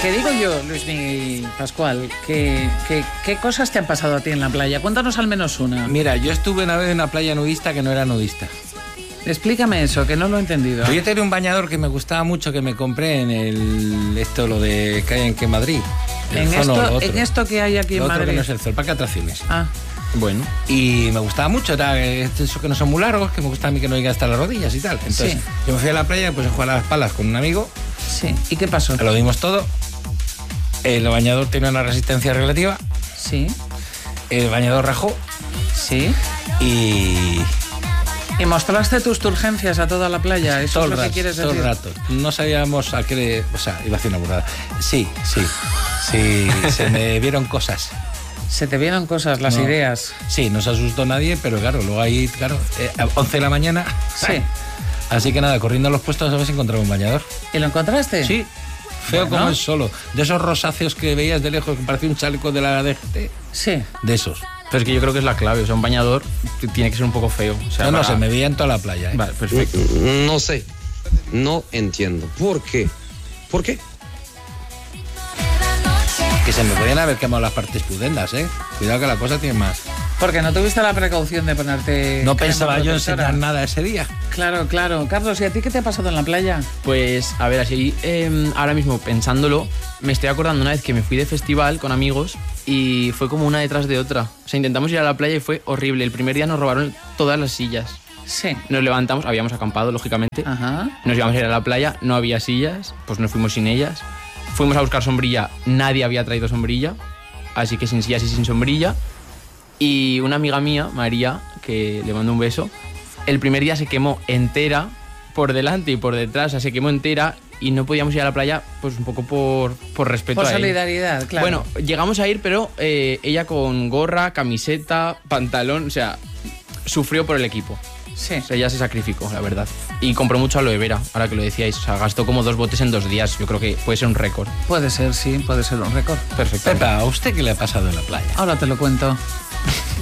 Que digo yo, Luismi Pascual, ¿qué cosas te han pasado a ti en la playa? Cuéntanos al menos una. Mira, yo estuve una vez en una playa nudista que no era nudista. Explícame eso, que no lo he entendido. Yo tenía un bañador que me gustaba mucho, que me compré en lo de que hay en Madrid. En esto que hay aquí en Madrid. Otro que no es el Zoo, el Parque de Atracciones. Ah. Bueno, y me gustaba mucho, era eso que no son muy largos, que me gusta a mí que no llegue hasta las rodillas y tal. Entonces, sí. Yo me fui a la playa, pues a jugar a las palas con un amigo. Sí, ¿y qué pasó? Lo dimos todo. El bañador tenía una resistencia relativa. Sí. El bañador rajó. Sí. Y mostraste tus turgencias a toda la playa. Eso todo es lo rato, que quieres decir. todo el rato. No sabíamos a qué... O sea, iba a hacer una burrada. Sí, se me vieron cosas. Se te vieron cosas, las ideas. Sí, no se asustó nadie, pero claro, luego ahí, a 11 de la mañana. Sí. Así que nada, corriendo a los puestos a ver si encontraba un bañador. ¿Y lo encontraste? Sí. Feo como es solo. De esos rosáceos que veías de lejos, que parecía un chaleco de la DGT. Sí. De esos. Pero es que yo creo que es la clave. O sea, un bañador tiene que ser un poco feo. O sea, no sé, me veía en toda la playa. Vale, perfecto. No sé. No entiendo. ¿Por qué? ¿Por qué? Que se me podían haber quemado las partes pudendas, ¿eh? Cuidado que la cosa tiene más. Porque no tuviste la precaución de ponerte... No pensaba yo enseñar nada ese día. Claro. Carlos, ¿y a ti qué te ha pasado en la playa? Pues, a ver, así, ahora mismo pensándolo, me estoy acordando una vez que me fui de festival con amigos y fue como una detrás de otra. O sea, intentamos ir a la playa y fue horrible. El primer día nos robaron todas las sillas. Sí. Nos levantamos, habíamos acampado, lógicamente. Ajá. Nos íbamos a ir a la playa, no había sillas, pues nos fuimos sin ellas. Fuimos a buscar sombrilla, nadie había traído sombrilla, así que sin sillas y sin sombrilla. Y una amiga mía, María, que le mando un beso, el primer día se quemó entera por delante y por detrás, o sea, se quemó entera y no podíamos ir a la playa, pues un poco por respeto a ella. Por solidaridad, claro. Bueno, llegamos a ir, pero ella con gorra, camiseta, pantalón, o sea, sufrió por el equipo. Sí. O sea, ella se sacrificó, la verdad. Y compró mucho aloe vera, ahora que lo decíais. O sea, gastó como 2 botes en 2 días. Yo creo que puede ser un récord. Puede ser, sí, puede ser un récord. Perfecto. Pepa, ¿a usted qué le ha pasado en la playa? Ahora te lo cuento.